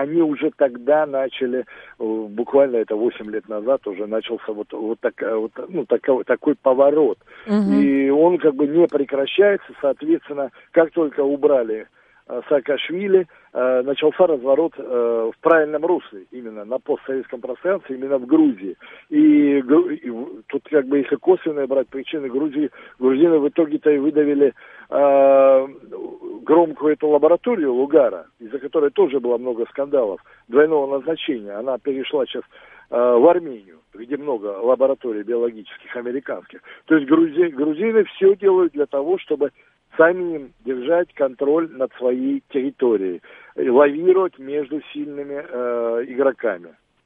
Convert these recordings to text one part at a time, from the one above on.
они уже тогда начали, буквально это 8 лет назад уже начался такой поворот. И он как бы не прекращается, соответственно, как только убрали Саакашвили, начался разворот в правильном русле, именно на постсоветском пространстве, именно в Грузии. И тут как бы, если косвенные брать причины, грузины в итоге-то и выдавили громкую эту лабораторию Лугара, из-за которой тоже было много скандалов, двойного назначения. Она перешла сейчас в Армению, где много лабораторий биологических, американских. То есть грузины все делают для того, чтобы самим держать контроль над своей территорией, лавировать между сильными игроками.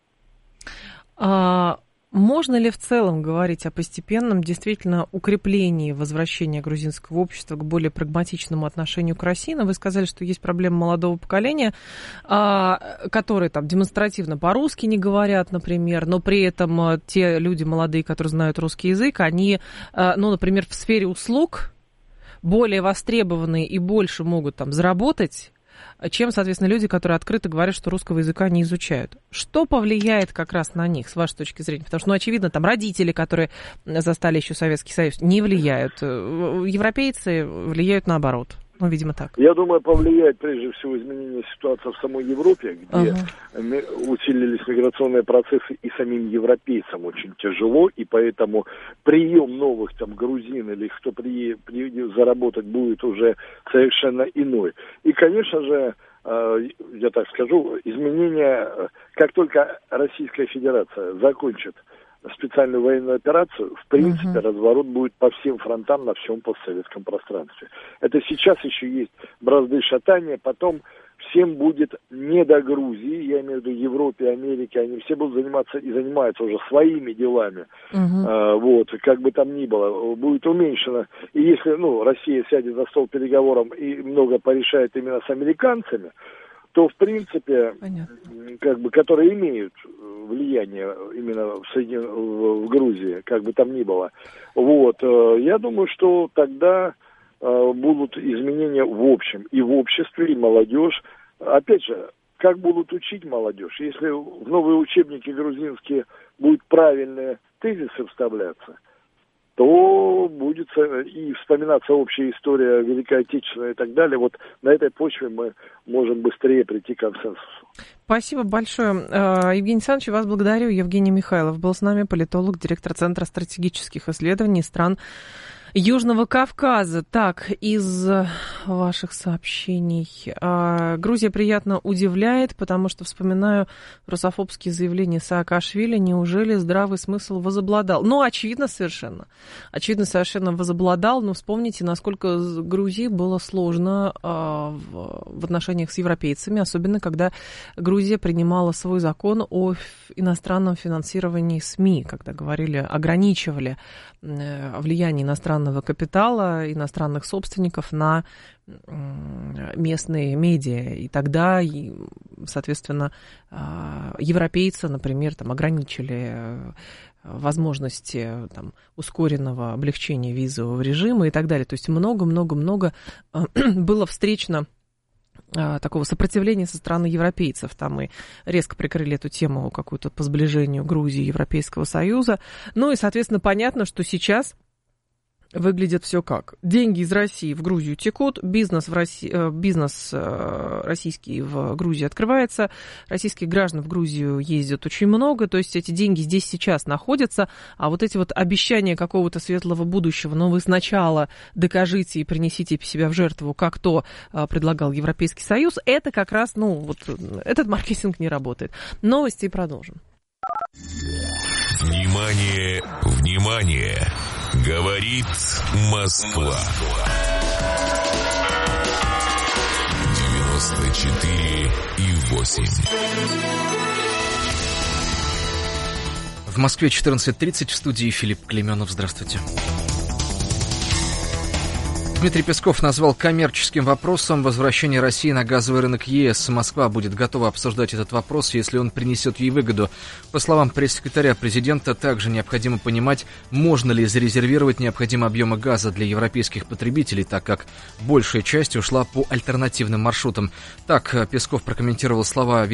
Можно ли в целом говорить о постепенном действительно укреплении возвращения грузинского общества к более прагматичному отношению к России? Но вы сказали, что есть проблема молодого поколения, которые там демонстративно по-русски не говорят, например, но при этом те люди молодые, которые знают русский язык, они, например, в сфере услуг более востребованные и больше могут там заработать, чем, соответственно, люди, которые открыто говорят, что русского языка не изучают. Что повлияет как раз на них, с вашей точки зрения? Потому что, очевидно, там родители, которые застали еще Советский Союз, не влияют. Европейцы влияют наоборот. Видимо, так. Я думаю, повлияет прежде всего изменение ситуации в самой Европе, где усилились миграционные процессы, и самим европейцам очень тяжело, и поэтому прием новых там грузин или кто приедет заработать будет уже совершенно иной. И, конечно же, я так скажу, изменения, как только Российская Федерация закончит специальную военную операцию, в принципе, разворот будет по всем фронтам на всем постсоветском пространстве. Это сейчас еще есть бразды шатания, потом всем будет не до Грузии, я имею в виду Европе, Америке, они все будут заниматься и занимаются уже своими делами, как бы там ни было, будет уменьшено. И если, Россия сядет за стол переговоров и много порешает именно с американцами, то, в принципе, которые имеют влияние именно в Грузии, как бы там ни было. Я думаю, что тогда будут изменения в общем, и в обществе, и молодежь. Опять же, как будут учить молодежь? Если в новые учебники грузинские будут правильные тезисы вставляться, то будет и вспоминаться общая история Великой Отечественной и так далее. На этой почве мы можем быстрее прийти к консенсусу. Спасибо большое. Евгений Александрович, вас благодарю. Евгений Михайлов был с нами, политолог, директор Центра стратегических исследований стран Южного Кавказа. Так, из ваших сообщений. Грузия приятно удивляет, потому что вспоминаю русофобские заявления Саакашвили. Неужели здравый смысл возобладал? Очевидно совершенно возобладал. Но вспомните, насколько Грузии было сложно в отношениях с европейцами, особенно когда Грузия принимала свой закон о иностранном финансировании СМИ, когда ограничивали влияние иностранного капитала, иностранных собственников на местные медиа. И тогда, соответственно, европейцы, например, ограничили возможности ускоренного облегчения визового режима и так далее. То есть много-много-много было встречно такого сопротивления со стороны европейцев. Там и резко прикрыли эту тему какую-то по сближению Грузии и Европейского Союза. И, соответственно, понятно, что сейчас выглядит все как. Деньги из России в Грузию текут, бизнес российский в Грузии открывается, российских граждан в Грузию ездят очень много, то есть эти деньги здесь сейчас находятся, а эти обещания какого-то светлого будущего, вы сначала докажите и принесите себя в жертву, как то предлагал Европейский Союз, это как раз, этот маркетинг не работает. Новости и продолжим. Внимание, внимание! Говорит Москва. 94,8. В Москве 14:30, в студии Филипп Клейменов. Здравствуйте. Дмитрий Песков назвал коммерческим вопросом возвращение России на газовый рынок ЕС. Москва будет готова обсуждать этот вопрос, если он принесет ей выгоду. По словам пресс-секретаря президента, также необходимо понимать, можно ли зарезервировать необходимые объемы газа для европейских потребителей, так как большая часть ушла по альтернативным маршрутам. Так Песков прокомментировал слова